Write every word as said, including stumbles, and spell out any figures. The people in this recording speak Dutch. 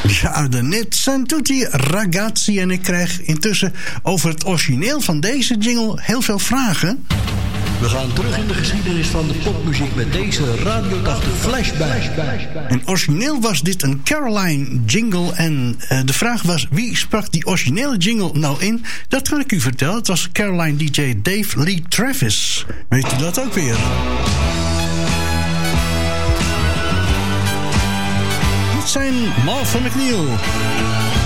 Ja, de Nitsan Tutti Ragazzi. En ik krijg intussen over het origineel van deze jingle heel veel vragen. We gaan terug in de geschiedenis van de popmuziek met deze Radio tachtig flashback. En origineel was dit een Caroline jingle. En uh, de vraag was, wie sprak die originele jingle nou in? Dat kan ik u vertellen. Het was Caroline D J Dave Lee Travis. Weet u dat ook weer? Dit zijn Martha McNeil.